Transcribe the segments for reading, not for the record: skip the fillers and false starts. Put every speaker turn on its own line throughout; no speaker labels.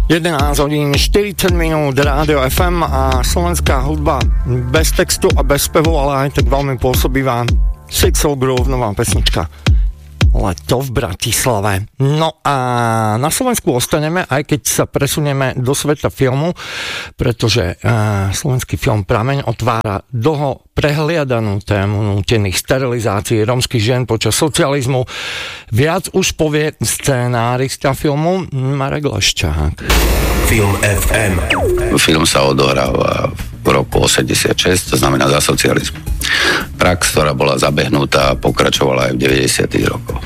11 hodín 40 minút Rádio FM a slovenská hudba bez textu a bez spevu, ale aj tak veľmi pôsobivá. Six Soul Groove, nová pesnička. Leto v Bratislave. No a na Slovensku ostaneme, aj keď sa presunieme do sveta filmu, pretože slovenský film Prameň otvára dlho prehliadanú tému nútených sterilizácií rómskych žien počas socializmu. Viac už povie scenárista filmu Marek Leščák.
Film FM.
Film sa odohráva v roku 86, to znamená za socializmu. Prax, ktorá bola zabehnutá, pokračovala aj v 90. rokoch.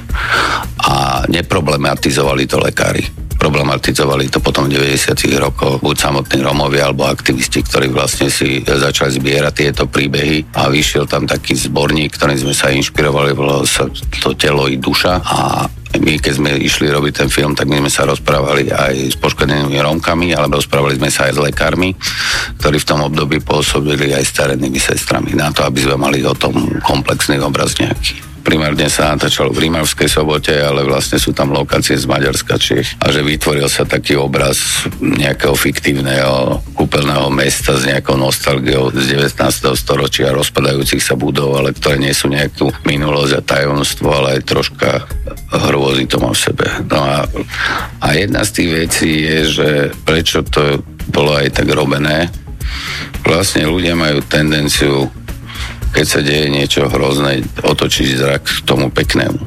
A neproblematizovali to lekári. Problematizovali to potom v 90. rokoch buď samotní Rómovia alebo aktivisti, ktorí vlastne si začali zbierať tieto príbehy a vyšiel tam taký zborník, ktorým sme sa inšpirovali, volalo sa to Telo i duša a my, keď sme išli robiť ten film, tak my sme sa rozprávali aj s poškodenými Rómkami, ale rozprávali sme sa aj s lekármi, ktorí v tom období pôsobili aj s terénnymi sestrami, na to, aby sme mali o tom komplexný obraz nejaký. Primárne sa natáčalo v Rímavskej Sobote, ale vlastne sú tam lokácie z Maďarska, Čiech. A že vytvoril sa taký obraz nejakého fiktívneho kúpeľného mesta s nejakou nostalgiou z 19. storočia rozpadajúcich sa budov, ale ktoré nie sú nejakú minulosť a tajomstvo, ale aj troška hrôzy to má v sebe. No a jedna z tých vecí je, že prečo to bolo aj tak robené. Vlastne ľudia majú tendenciu, keď sa deje niečo hrozné, otočiť zrak k tomu peknému.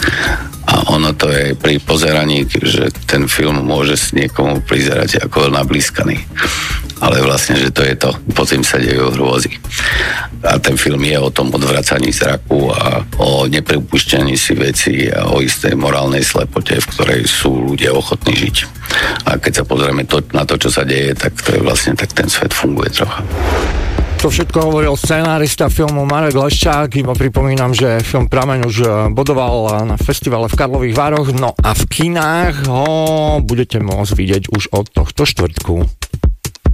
A ono to je pri pozeraní, že ten film môže s niekomu prizerať ako nablískaný. Ale vlastne, že to je to, potom sa dejú hrôzy. A ten film je o tom odvracaní zraku a o nepripúšťaní si veci a o istej morálnej slepote, v ktorej sú ľudia ochotní žiť. A keď sa pozrieme na to, čo sa deje, tak to je vlastne, tak ten svet funguje trocha.
To všetko hovoril scenárista filmu Marek Leščák. Iba pripomínam, že film Prameň už bodoval na festivale v Karlových Vároch, no a v kinách ho budete môcť vidieť už od tohto štvrtku.